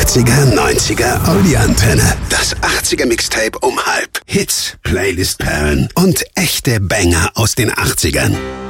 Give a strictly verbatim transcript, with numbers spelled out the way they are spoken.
achtziger, neunziger, Audi-Antenne. Das achtziger Mixtape um halb. Hits, Playlist-Perlen und echte Banger aus den achtzigern.